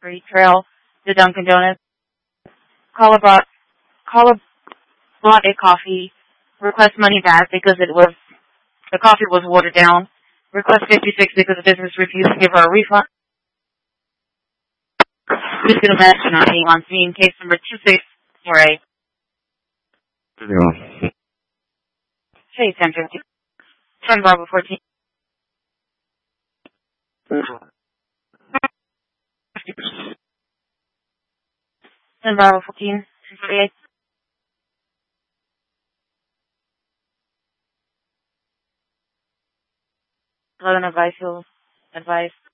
Free Trail to Dunkin' Donuts. Caller bought a coffee. Request money back because the coffee was watered down. Request 56 because the business refused to give her a refund. Who's going to mention on scene? Case number 2648. Yeah. Hey, 1050. 10 Bravo 14. 10 Bravo 14. 48. Advice.